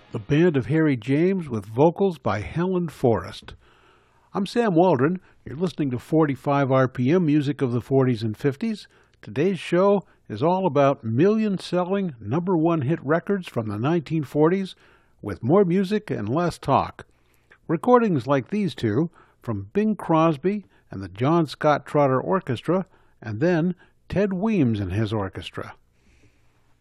The Band of Harry James with vocals by Helen Forrest. I'm Sam Waldron. You're listening to 45 RPM music of the 40s and 50s. Today's show is all about million-selling #1 hit records from the 1940s with more music and less talk. Recordings like these two from Bing Crosby and the John Scott Trotter Orchestra, and then Ted Weems and his orchestra.